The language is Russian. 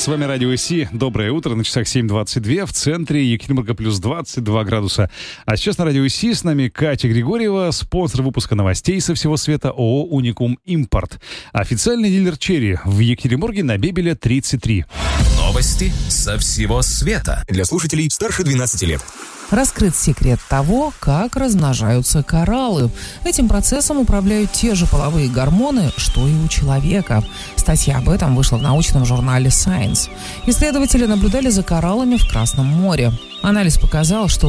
С вами Радио СИ. Доброе утро. На часах 7:22. В центре Екатеринбурга плюс 22 градуса. А сейчас на Радио СИ с нами Катя Григорьева, спонсор выпуска новостей со всего света ООО «Уникум Импорт». Официальный дилер черри в Екатеринбурге на Бебеля 33. Новости со всего света. Для слушателей старше 12 лет. Раскрыт секрет того, как размножаются кораллы. Этим процессом управляют те же половые гормоны, что и у человека. Статья об этом вышла в научном журнале Science. Исследователи наблюдали за кораллами в Красном море. Анализ показал, что